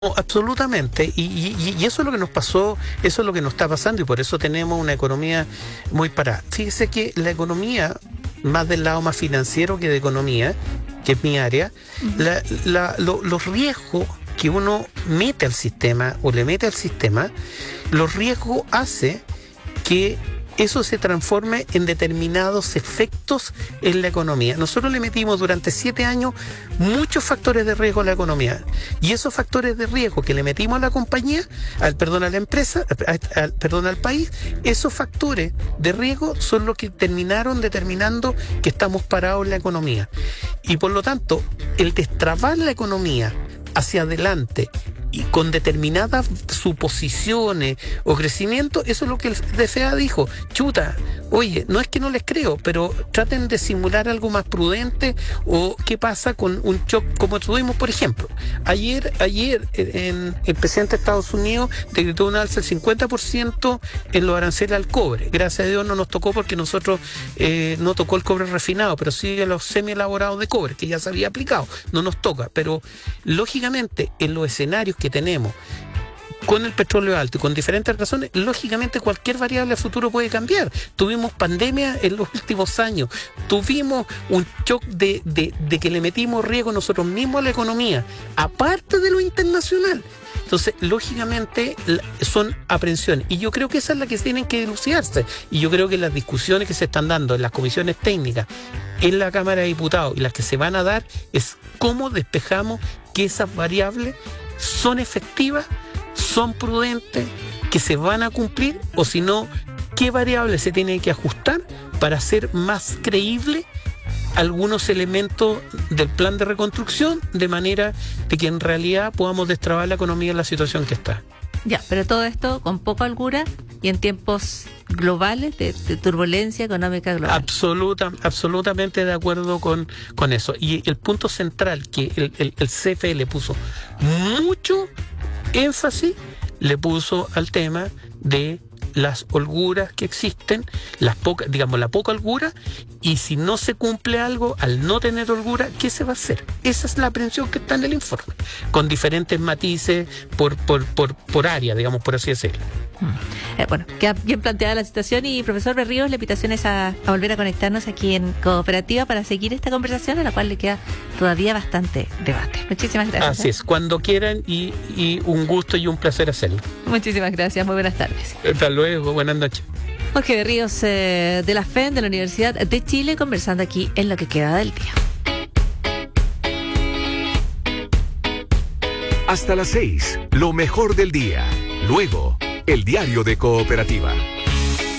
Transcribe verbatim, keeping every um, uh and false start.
No, absolutamente, y, y, y eso es lo que nos pasó, eso es lo que nos está pasando, y por eso tenemos una economía muy parada. Fíjese que la economía, más del lado más financiero que de economía, que es mi área, uh-huh. la, la, lo, los riesgos que uno mete al sistema o le mete al sistema, los riesgos hace que eso se transforme en determinados efectos en la economía. Nosotros le metimos durante siete años muchos factores de riesgo a la economía, y esos factores de riesgo que le metimos a la compañía, al, perdón, a la empresa, a, a, perdón, al país, esos factores de riesgo son los que terminaron determinando que estamos parados en la economía. Y por lo tanto, el destrabar la economía hacia adelante y con determinadas suposiciones o crecimiento, eso es lo que el D F A dijo. Chuta, oye, no es que no les creo, pero traten de simular algo más prudente. O qué pasa con un shock como tuvimos, por ejemplo. Ayer, ayer en, el presidente de Estados Unidos decretó un alza del cincuenta por ciento en los aranceles al cobre. Gracias a Dios no nos tocó, porque nosotros eh, no tocó el cobre refinado, pero sí los semi-elaborados de cobre, que ya se había aplicado. No nos toca, pero lógicamente en los escenarios que tenemos con el petróleo alto y con diferentes razones, lógicamente cualquier variable a futuro puede cambiar. Tuvimos pandemia en los últimos años, tuvimos un shock de, de, de que le metimos riesgo nosotros mismos a la economía, aparte de lo internacional. Entonces, lógicamente, son aprensiones. Y yo creo que esa es la que tienen que dilucidarse. Y yo creo que las discusiones que se están dando en las comisiones técnicas, en la Cámara de Diputados, y las que se van a dar, es cómo despejamos que esas variables son efectivas, son prudentes, que se van a cumplir, o si no, qué variables se tienen que ajustar para hacer más creíble algunos elementos del plan de reconstrucción, de manera de que en realidad podamos destrabar la economía en la situación que está. Ya, pero todo esto con poca holgura y en tiempos globales de, de turbulencia económica global. Absoluta, absolutamente de acuerdo con, con eso. Y el punto central que el, el, el C F E le puso mucho énfasis, le puso al tema de las holguras que existen, las pocas, digamos, la poca holgura, y si no se cumple algo, al no tener holgura, ¿qué se va a hacer? Esa es la aprehensión que está en el informe, con diferentes matices por, por, por, por área, digamos, por así decirlo. Eh, bueno, queda bien planteada la situación, y profesor Berríos, la invitación es a, a volver a conectarnos aquí en Cooperativa para seguir esta conversación, a la cual le queda todavía bastante debate. Muchísimas gracias. Así es, cuando quieran, y, y un gusto y un placer hacerlo. Muchísimas gracias, muy buenas tardes. Hasta luego, buenas noches. Jorge Berríos, eh, de la F E N, de la Universidad de Chile, conversando aquí en Lo que queda del día. Hasta las seis, lo mejor del día. Luego, el diario de Cooperativa.